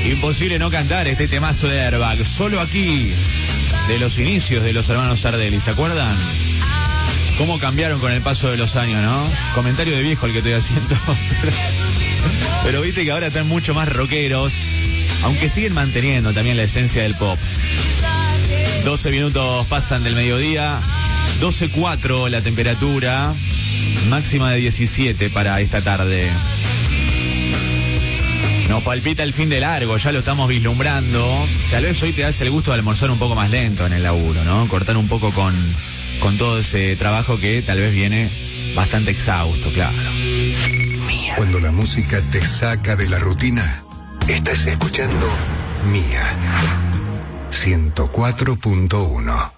Imposible no cantar este temazo de Airbag. Solo aquí, de los inicios de los hermanos Sardelli, ¿se acuerdan? Cómo cambiaron con el paso de los años, ¿no? Comentario de viejo el que estoy haciendo. Pero viste que ahora están mucho más rockeros, aunque siguen manteniendo también la esencia del pop. 12 minutos pasan del mediodía, 12:04 la temperatura, máxima de 17 para esta tarde. Nos palpita el fin de largo, ya lo estamos vislumbrando. Tal vez hoy te das el gusto de almorzar un poco más lento en el laburo, ¿no? Cortar un poco con todo ese trabajo que tal vez viene bastante exhausto, claro. Mía. Cuando la música te saca de la rutina, estás escuchando Mía 104.1.